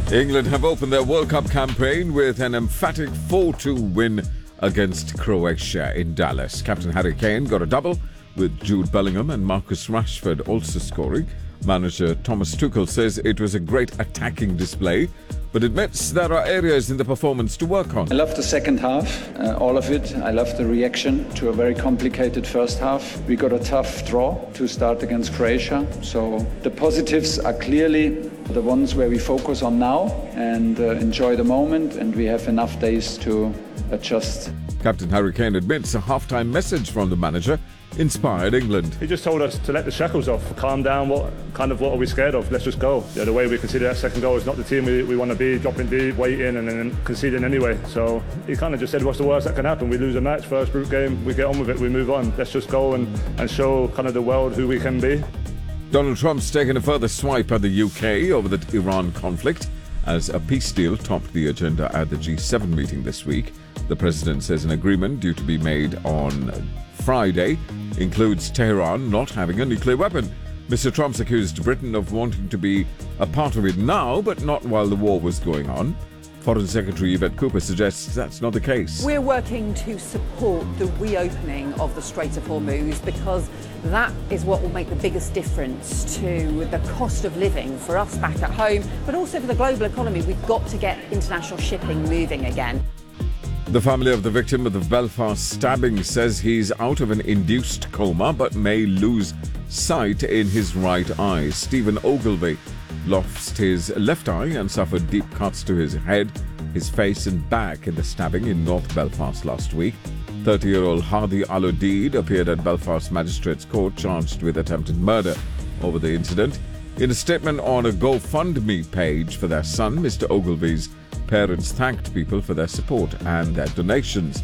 England have opened their World Cup campaign with an emphatic 4-2 win against Croatia in Dallas. Captain Harry Kane got a double, with Jude Bellingham and Marcus Rashford also scoring. Manager Thomas Tuchel says it was a great attacking display, but admits there are areas in the performance to work on. I love the second half, all of it. I love the reaction to a very complicated first half. We got a tough draw to start against Croatia, so the positives are clearly the ones where we focus on now and enjoy the moment, and we have enough days to adjust. Captain Harry Kane admits a half-time message from the manager inspired England. He just told us to let the shackles off, calm down, what are we scared of? Let's just go. The way we consider that second goal is not the team we want to be, dropping deep, waiting and then conceding anyway. So he kind of just said, what's the worst that can happen? We lose a match, first group game, we get on with it, we move on. Let's just go and show kind of the world who we can be. Donald Trump's taken a further swipe at the UK over the Iran conflict as a peace deal topped the agenda at the G7 meeting this week. The president says an agreement due to be made on Friday includes Tehran not having a nuclear weapon. Mr. Trump's accused Britain of wanting to be a part of it now, but not while the war was going on. Foreign Secretary Yvette Cooper suggests that's not the case. We're working to support the reopening of the Strait of Hormuz because that is what will make the biggest difference to the cost of living for us back at home, but also for the global economy. We've got to get international shipping moving again. The family of the victim of the Belfast stabbing says he's out of an induced coma but may lose sight in his right eye. Stephen Ogilvie lost his left eye and suffered deep cuts to his head, his face and back in the stabbing in North Belfast last week. 30-year-old Hadi Al-Odeed appeared at Belfast Magistrates Court charged with attempted murder over the incident. In a statement on a GoFundMe page for their son, Mr. Ogilvie's parents thanked people for their support and their donations.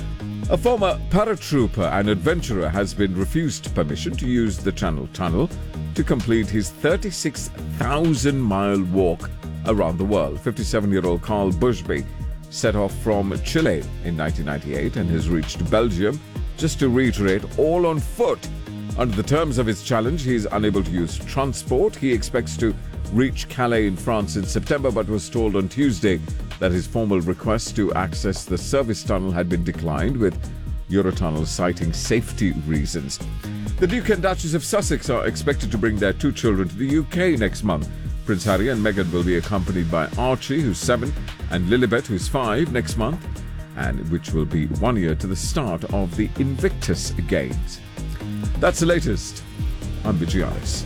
A former paratrooper and adventurer has been refused permission to use the Channel Tunnel to complete his 36,000-mile walk around the world. 57-year-old Carl Bushby set off from Chile in 1998 and has reached Belgium, just to reiterate, all on foot. Under the terms of his challenge, he is unable to use transport. He expects to reach Calais in France in September, but was told on Tuesday that his formal request to access the service tunnel had been declined, with Eurotunnel citing safety reasons. The Duke and Duchess of Sussex are expected to bring their two children to the UK next month. Prince Harry and Meghan will be accompanied by Archie, who's 7, and Lilibet, who's 5, next month, and which will be 1 year to the start of the Invictus Games. That's the latest. I'm Vigianis.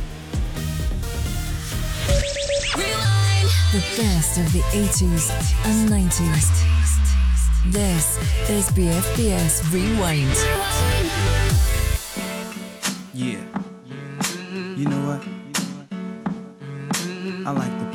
The best of the 80s and 90s. This is BFBS Rewind. Yeah. You know what? I like the